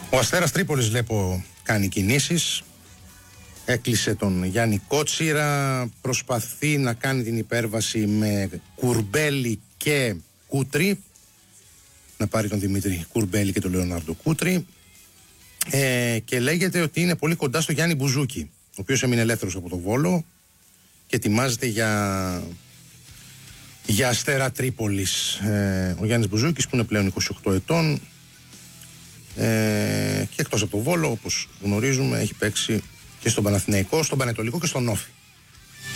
Ο Αστέρας Τρίπολης βλέπω κάνει κινήσεις. Έκλεισε τον Γιάννη Κότσιρα. Προσπαθεί να κάνει την υπέρβαση με Κουρμπέλη και Κούτρι. Να πάρει τον Δημήτρη Κουρμπέλη και τον Λεωνάρντο Κούτρι. Και λέγεται ότι είναι πολύ κοντά στο Γιάννη Μπουζούκη, ο οποίος έμεινε ελεύθερος από το Βόλο και ετοιμάζεται για Αστέρα Τρίπολης. Ο Γιάννης Μπουζούκης που είναι πλέον 28 ετών και εκτός από το Βόλο, όπως γνωρίζουμε, έχει παίξει και στον Παναθηναϊκό, στον Πανετολικό και στον Όφη.